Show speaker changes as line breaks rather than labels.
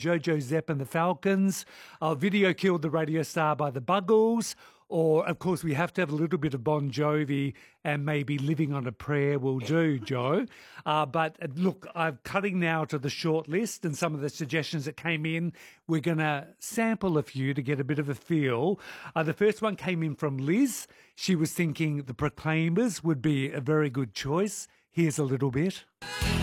Jojo Zepp and the Falcons, Video Killed the Radio Star by the Buggles, or, of course, we have to have a little bit of Bon Jovi and maybe Living on a Prayer will do, Joe. But look, I'm cutting now to the short list and some of the suggestions that came in. We're going to sample a few to get a bit of a feel. The first one came in from Liz. She was thinking the Proclaimers would be a very good choice. Here's a little bit.